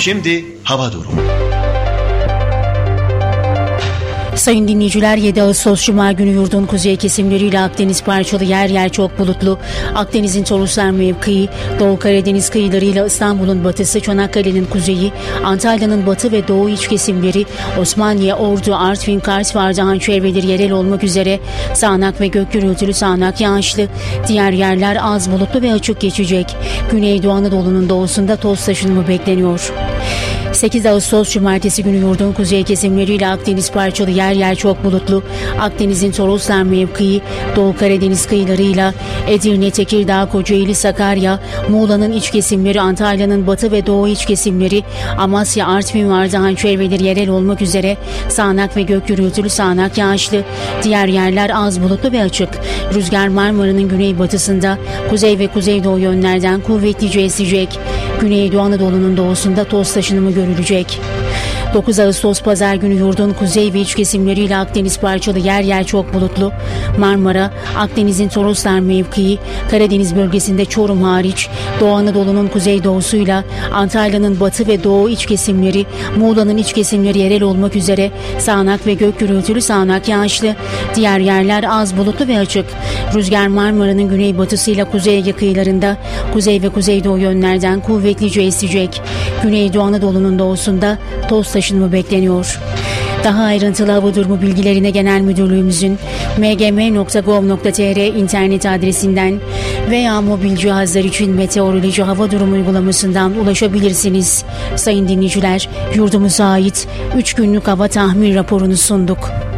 Şimdi hava durumu. Sayın dinleyiciler, 7 Ağustos Cuma günü yurdun kuzey kesimleriyle Akdeniz parçalı, yer yer çok bulutlu. Akdeniz'in Toroslar mevkii, Doğu Karadeniz kıyılarıyla İstanbul'un batısı, Çanakkale'nin kuzeyi, Antalya'nın batı ve doğu iç kesimleri, Osmaniye, Ordu, Artvin, Kars ve Ardahan çevreleri yerel olmak üzere sağanak ve gök gürültülü, sağanak yağışlı. Diğer yerler az bulutlu ve açık geçecek. Güneydoğu Anadolu'nun doğusunda toz taşınımı bekleniyor. 8 Ağustos Cumartesi günü yurdun kuzey kesimleriyle Akdeniz parçalı, yer yer çok bulutlu. Akdeniz'in Toroslar mevkii, Doğu Karadeniz kıyılarıyla Edirne, Tekirdağ, Kocaeli, Sakarya, Muğla'nın iç kesimleri, Antalya'nın batı ve doğu iç kesimleri, Amasya, Artvin ve Ardahan çevreleri yerel olmak üzere sağanak ve gök gürültülü, sağanak yağışlı. Diğer yerler az bulutlu ve açık. Rüzgar Marmara'nın güneybatısında, kuzey ve kuzeydoğu yönlerden kuvvetlice esecek. Güneydoğu Anadolu'nun doğusunda toz taşınımı görülecek. 9 Ağustos Pazar günü yurdun kuzey ve iç kesimleriyle Akdeniz parçalı, yer yer çok bulutlu. Marmara, Akdeniz'in Toroslar mevkii, Karadeniz bölgesinde Çorum hariç, Doğu Anadolu'nun kuzeydoğusuyla Antalya'nın batı ve doğu iç kesimleri, Muğla'nın iç kesimleri yerel olmak üzere sağanak ve gök gürültülü, sağanak yağışlı. Diğer yerler az bulutlu ve açık. Rüzgar Marmara'nın güneybatısıyla Kuzey Ege kıyılarında, kuzey ve kuzeydoğu yönlerden kuvvetlice esecek. Güneydoğu Anadolu'nun doğusunda toz taşınımı bekleniyor. Daha ayrıntılı hava durumu bilgilerine Genel Müdürlüğümüzün mgm.gov.tr internet adresinden veya mobil cihazlar için meteoroloji hava durumu uygulamasından ulaşabilirsiniz. Sayın dinleyiciler, yurdumuza ait 3 günlük hava tahmin raporunu sunduk.